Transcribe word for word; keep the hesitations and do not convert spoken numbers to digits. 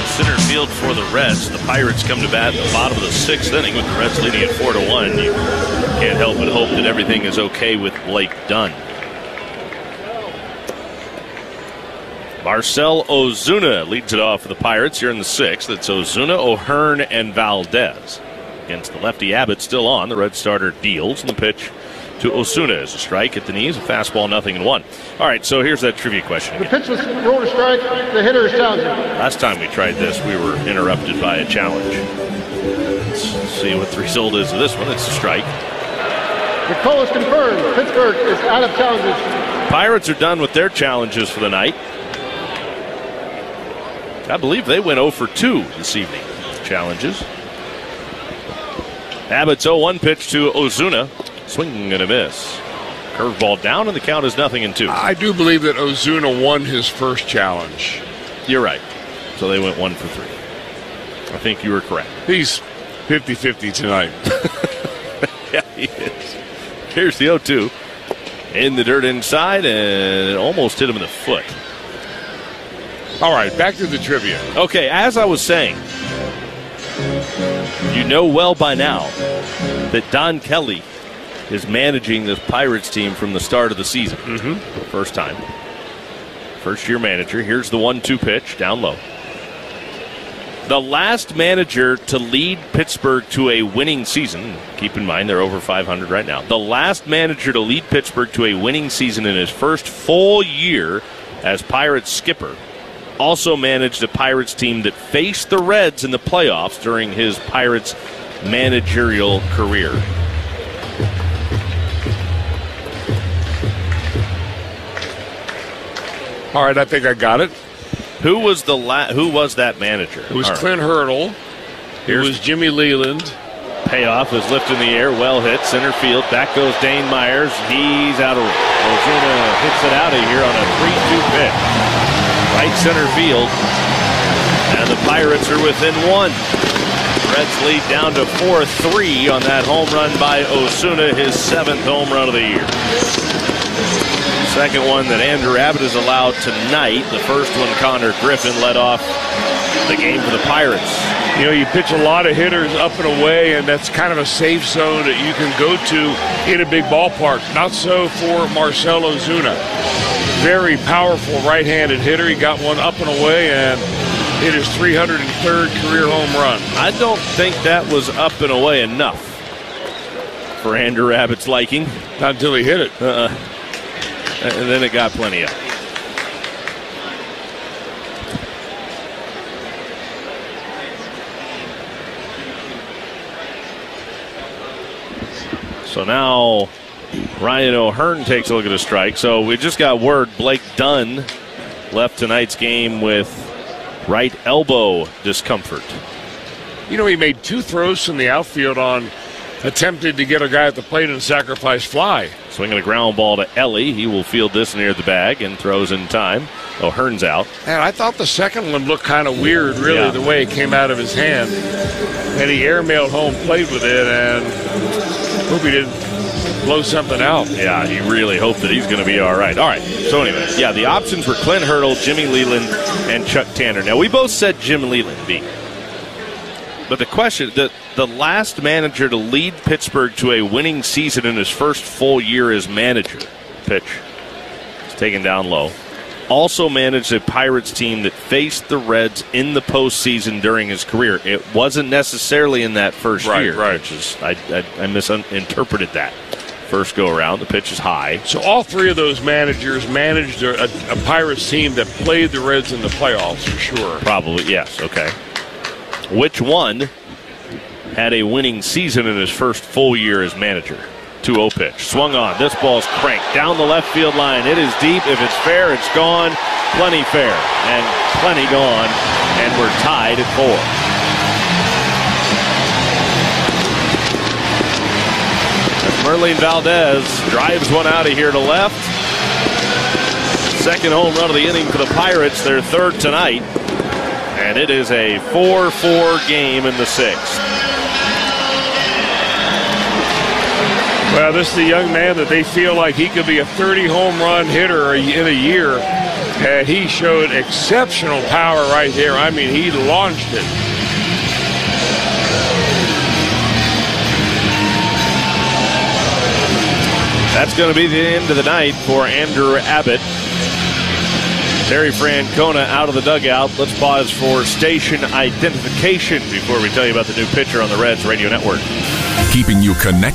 center field for the Reds. The Pirates come to bat at the bottom of the sixth inning with the Reds leading at four to one. You can't help but hope that everything is okay with Blake Dunn. Marcell Ozuna leads it off for the Pirates here in the sixth. It's Ozuna, O'Hearn, and Valdez. Against the lefty, Abbott still on. The Red starter deals, and the pitch to Ozuna is a strike at the knees, a fastball, nothing and one. All right, so here's that trivia question again. The pitch was rolled a strike. The hitter is challenging. Last time we tried this, we were interrupted by a challenge. Let's see what the result is of this one. It's a strike. The call is confirmed. Pittsburgh is out of challenges. Pirates are done with their challenges for the night. I believe they went oh for two this evening. Challenges. Abbott's oh one pitch to Ozuna. Swing and a miss. Curveball down, and the count is nothing and two. I do believe that Ozuna won his first challenge. You're right. So they went one for three. I think you were correct. He's fifty-fifty tonight. Yeah, he is. Here's the oh two. In the dirt inside, and it almost hit him in the foot. All right, back to the trivia. Okay, as I was saying, you know well by now that Don Kelly is managing this Pirates team from the start of the season. Mm-hmm. First time. First year manager. Here's the one two pitch, down low. The last manager to lead Pittsburgh to a winning season, keep in mind they're over five hundred right now. The last manager to lead Pittsburgh to a winning season in his first full year as Pirates skipper also managed a Pirates team that faced the Reds in the playoffs during his Pirates managerial career. All right, I think I got it. Who was the la- Who was that manager? It was All Clint right. Hurdle. It Here's was Jimmy Leland. Payoff is lifted in the air, well hit, center field. Back goes Dane Myers. He's out of reach. Ozuna hits it out of here on a three two pitch. Right center field. And the Pirates are within one. Reds lead down to four three on that home run by Ozuna, his seventh home run of the year. Second one that Andrew Abbott has allowed tonight. The first one, Connor Griffin led off the game for the Pirates. You know, you pitch a lot of hitters up and away, and that's kind of a safe zone that you can go to in a big ballpark. Not so for Marcell Ozuna. Very powerful right-handed hitter. He got one up and away and hit his three hundred third career home run. I don't think that was up and away enough for Andrew Abbott's liking. Not until he hit it. Uh-uh. And then it got plenty up. So now Ryan O'Hearn takes a look at a strike. So we just got word Blake Dunn left tonight's game with right elbow discomfort. You know, he made two throws from the outfield on attempted to get a guy at the plate and sacrifice fly. Swinging a ground ball to Ellie. He will field this near the bag and throws in time. O'Hearn's out. And I thought the second one looked kind of weird, really, yeah. the way it came out of his hand. And he airmailed home plate with it, and hope he didn't blow something out. Yeah, he really hoped that he's going to be all right. All right, so anyway, yeah, the options were Clint Hurdle, Jimmy Leland, and Chuck Tanner. Now, we both said Jim Leland, B. But the question, the, the last manager to lead Pittsburgh to a winning season in his first full year as manager, pitch, it's taken down low, also managed a Pirates team that faced the Reds in the postseason during his career. It wasn't necessarily in that first right, year. Right, which is, I, I, I misinterpreted that. First go around, the pitch is high. So all three of those managers managed a, a, a Pirates team that played the Reds in the playoffs, for sure. Probably, yes, okay. Which one had a winning season in his first full year as manager? two oh pitch. Swung on. This ball's cranked down the left field line. It is deep. If it's fair, it's gone. Plenty fair. And plenty gone. And we're tied at four. As Merlin Valdez drives one out of here to left. Second home run of the inning for the Pirates. Their third tonight. And it is a four four game in the sixth. Well, this is a young man that they feel like he could be a thirty home run hitter in a year. And he showed exceptional power right there. I mean, he launched it. That's going to be the end of the night for Andrew Abbott. Terry Francona out of the dugout. Let's pause for station identification before we tell you about the new pitcher on the Reds Radio Network. Keeping you connected.